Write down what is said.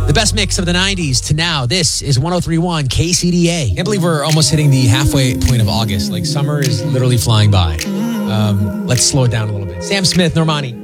The best mix of the 90s to now. This is 103.1 KCDA. Can't believe we're almost hitting the halfway point of August. Like, summer is literally flying by. Let's slow it down a little bit. Sam Smith, Normani.